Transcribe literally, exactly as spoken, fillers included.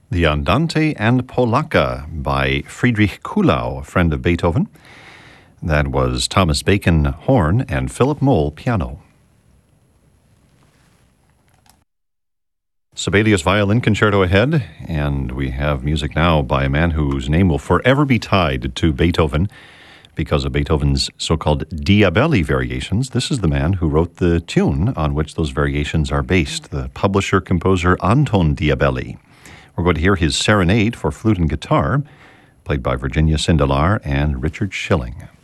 The Andante and Polacca by Friedrich Kuhlau, a friend of Beethoven. That was Thomas Bacon, horn, and Philip Moll, piano. Sibelius Violin Concerto ahead, and we have music now by a man whose name will forever be tied to Beethoven because of Beethoven's so-called Diabelli variations. This is the man who wrote the tune on which those variations are based, the publisher-composer Anton Diabelli. We're going to hear his Serenade for flute and guitar, played by Virginia Sindelar and Richard Schilling.